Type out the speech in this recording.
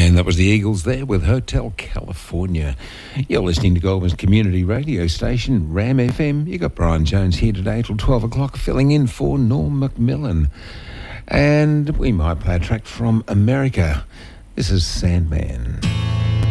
And that was the Eagles there with Hotel California. You're listening to Goulburn's community radio station, Ram FM. You got Brian Jones here today till 12 o'clock, filling in for Norm McMillan. And we might play a track from America. This is Sandman.